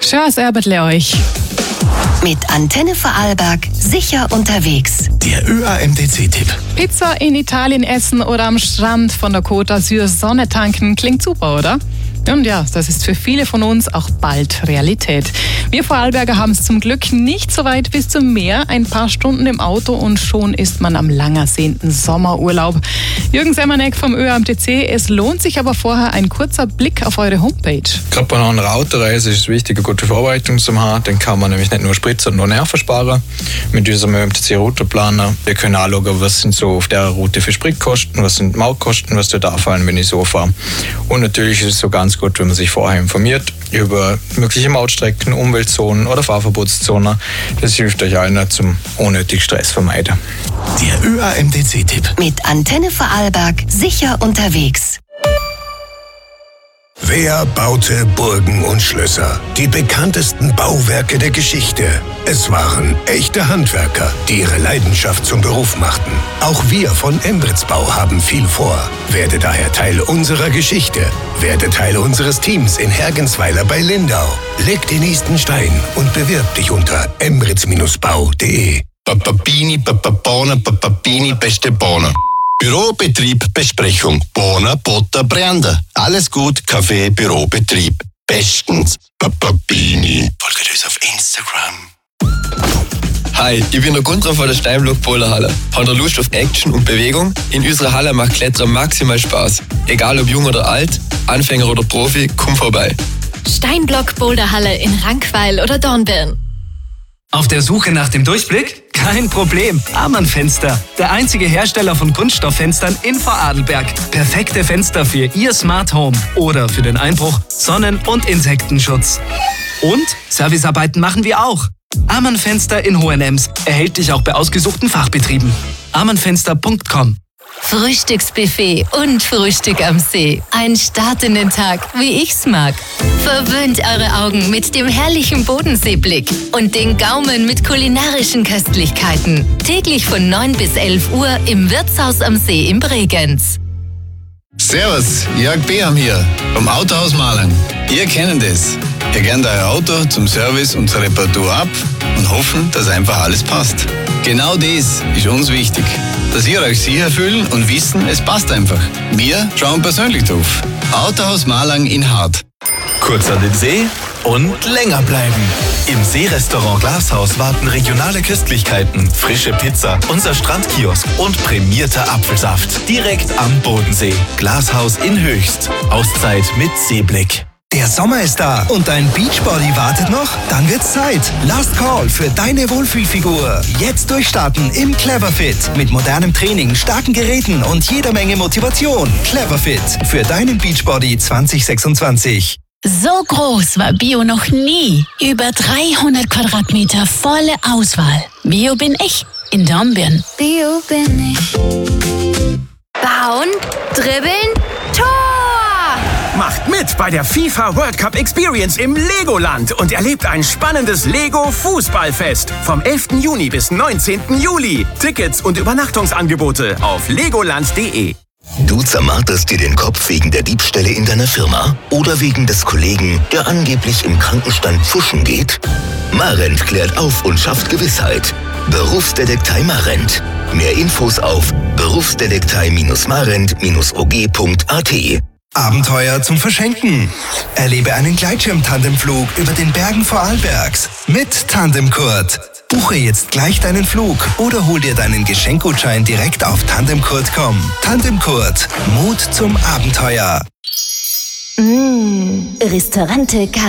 Schönes Abendle euch. Mit Antenne Vorarlberg sicher unterwegs. Der ÖAMTC-Tipp. Pizza in Italien essen oder am Strand von der Côte d'Azur Sonne tanken klingt super, oder? Und ja, das ist für viele von uns auch bald Realität. Wir Vorarlberger haben es zum Glück nicht so weit bis zum Meer. Ein paar Stunden im Auto und schon ist man am lang ersehnten Sommerurlaub. Jürgen Semmerneck vom ÖAMTC. Es lohnt sich aber vorher ein kurzer Blick auf eure Homepage. Gerade bei einer Autoreise ist es wichtig, eine gute Vorbereitung zu haben. Dann kann man nämlich nicht nur Sprit, sondern auch Nerven sparen. Mit unserem ÖAMTC-Routeplaner. Wir können anschauen, was sind so auf der Route für Spritkosten, was sind Mautkosten, was dort anfallen, wenn ich so fahre. Und natürlich ist es so ganz gut, wenn man sich vorher informiert über mögliche Mautstrecken, Umweltzonen oder Fahrverbotszonen. Das hilft euch allen zum unnötig Stress vermeiden. Der ÖAMTC-Tipp. Mit Antenne Vorarlberg sicher unterwegs. Wer baute Burgen und Schlösser? Die bekanntesten Bauwerke der Geschichte. Es waren echte Handwerker, die ihre Leidenschaft zum Beruf machten. Auch wir von Embritzbau haben viel vor. Werde daher Teil unserer Geschichte. Werde Teil unseres Teams in Hergensweiler bei Lindau. Leg den nächsten Stein und bewirb dich unter embritz-bau.de. Papapini, Papapona, Papapini, beste Bohne. Bürobetrieb, Besprechung. Bohne, Butter, Brände. Alles gut, Kaffee, Bürobetrieb. Bestens. Papapini. Folgt uns auf Instagram. Hi, ich bin der Gunther von der Steinblock Boulderhalle. Habt ihr Lust auf Action und Bewegung? In unserer Halle macht Klettern maximal Spaß. Egal ob jung oder alt, Anfänger oder Profi, komm vorbei. Steinblock Boulderhalle in Rankweil oder Dornbirn. Auf der Suche nach dem Durchblick? Kein Problem. Amann Fenster. Der einzige Hersteller von Kunststofffenstern in Vorarlberg. Perfekte Fenster für Ihr Smart Home oder für den Einbruch, Sonnen- und Insektenschutz. Und Servicearbeiten machen wir auch. Amann Fenster in Hohenems. Erhältlich auch bei ausgesuchten Fachbetrieben. amannfenster.com. Frühstücksbuffet und Frühstück am See. Ein Start in den Tag, wie ich's mag. Verwöhnt eure Augen mit dem herrlichen Bodenseeblick und den Gaumen mit kulinarischen Köstlichkeiten. Täglich von 9 bis 11 Uhr im Wirtshaus am See in Bregenz. Servus, Jörg Beham hier vom Autohaus Malang. Ihr kennt es. Ihr kennt euer Auto zum Service und zur Reparatur ab und hoffen, dass einfach alles passt. Genau das ist uns wichtig. Dass ihr euch sicher fühlen und wissen, es passt einfach. Wir schauen persönlich drauf. Autohaus Malang in Hart. Kurz an den See und länger bleiben. Im Seerestaurant Glashaus warten regionale Köstlichkeiten, frische Pizza, unser Strandkiosk und prämierter Apfelsaft. Direkt am Bodensee. Glashaus in Höchst. Auszeit mit Seeblick. Der Sommer ist da und dein Beachbody wartet noch? Dann wird's Zeit. Last Call für deine Wohlfühlfigur. Jetzt durchstarten im Cleverfit. Mit modernem Training, starken Geräten und jeder Menge Motivation. Cleverfit für deinen Beachbody 2026. So groß war Bio noch nie. Über 300 Quadratmeter volle Auswahl. Bio bin ich in Dornbirn. Bio bin ich. Bauen, dribbeln, Tor! Macht mit bei der FIFA World Cup Experience im Legoland und erlebt ein spannendes Lego-Fußballfest vom 11. Juni bis 19. Juli. Tickets und Übernachtungsangebote auf legoland.de. Du zermarterst dir den Kopf wegen der Diebstähle in deiner Firma oder wegen des Kollegen, der angeblich im Krankenstand pfuschen geht? Marent klärt auf und schafft Gewissheit. Berufsdetektei Marent. Mehr Infos auf berufsdetektei-marent-og.at. Abenteuer zum Verschenken. Erlebe einen Gleitschirm-Tandemflug über den Bergen Vorarlbergs mit Tandemkurt. Buche jetzt gleich deinen Flug oder hol dir deinen Geschenkgutschein direkt auf tandemkurt.com. Tandemkurt. Mut zum Abenteuer. Restaurante